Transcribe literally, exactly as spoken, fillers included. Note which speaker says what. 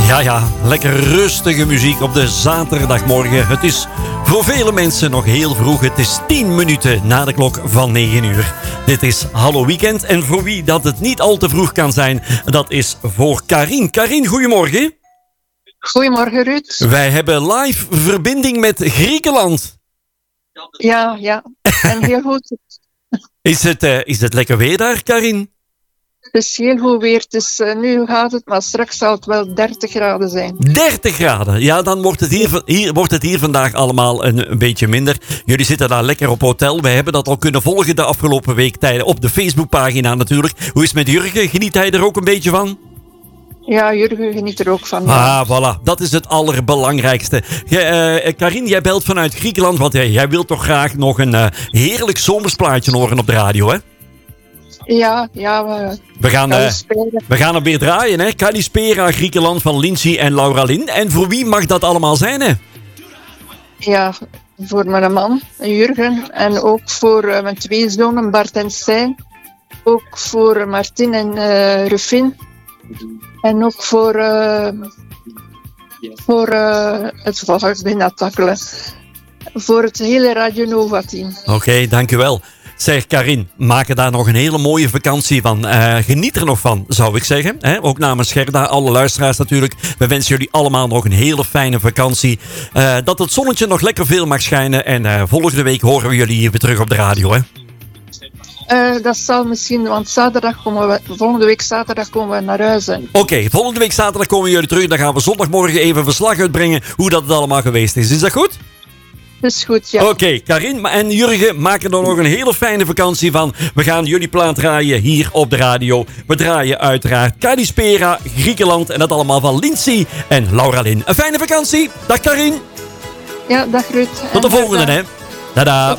Speaker 1: Ja, ja, lekker rustige muziek op de zaterdagmorgen. Het is voor vele mensen nog heel vroeg. Het is tien minuten na de klok van negen uur. Dit is Hallo Weekend. En voor wie dat het niet al te vroeg kan zijn, dat is voor Karin. Karin, goedemorgen.
Speaker 2: Goedemorgen, Ruud.
Speaker 1: Wij hebben live verbinding met Griekenland.
Speaker 2: Ja, ja. En heel goed.
Speaker 1: Is het, uh, is het lekker weer daar, Karin?
Speaker 2: Het is heel goed weer. Dus, uh, nu gaat het, maar straks zal het wel dertig graden zijn.
Speaker 1: dertig graden. Ja, dan wordt het hier, hier, wordt het hier vandaag allemaal een, een beetje minder. Jullie zitten daar lekker op hotel. Wij hebben dat al kunnen volgen de afgelopen weektijden op de Facebookpagina natuurlijk. Hoe is het met Jurgen? Geniet hij er ook een beetje van?
Speaker 2: Ja, Jurgen geniet er ook van.
Speaker 1: Ja. Ah, voilà. Dat is het allerbelangrijkste. Jij, uh, Karin, jij belt vanuit Griekenland. Want uh, jij wilt toch graag nog een uh, heerlijk zomersplaatje horen op de radio, hè?
Speaker 2: Ja, ja. We,
Speaker 1: we, gaan, uh, we gaan hem weer draaien, hè? Kalispera, Griekenland van Lindsay en Laura Lynn. En voor wie mag dat allemaal zijn, hè?
Speaker 2: Ja, voor mijn man, Jurgen. En ook voor uh, mijn twee zonen, Bart en Stijn. Ook voor Martin en uh, Rufin. En ook voor, uh, voor uh, het volgens bijna takkelen. Voor het hele Radio Nova team.
Speaker 1: Oké, okay, dankjewel. Zeg Karin, maak er daar nog een hele mooie vakantie van. Uh, geniet er nog van, zou ik zeggen. He, ook namens Gerda, alle luisteraars natuurlijk. We wensen jullie allemaal nog een hele fijne vakantie. Uh, dat het zonnetje nog lekker veel mag schijnen. En uh, volgende week horen we jullie hier weer terug op de radio, hè?
Speaker 2: Uh, dat zal misschien, want zaterdag komen we, volgende week zaterdag komen we naar huis. Oké,
Speaker 1: okay, volgende week zaterdag komen we jullie terug. Dan gaan we zondagmorgen even verslag uitbrengen hoe dat het allemaal geweest is. Is dat goed?
Speaker 2: Dat is goed, ja.
Speaker 1: Oké, okay, Karin en Jurgen maken er nog een hele fijne vakantie van. We gaan jullie plaat draaien hier op de radio. We draaien uiteraard Kalispera, Griekenland en dat allemaal van Lindsay en Laura Lynn. Een fijne vakantie. Dag Karin.
Speaker 2: Ja, dag Ruud.
Speaker 1: Tot de volgende, hè. Tada.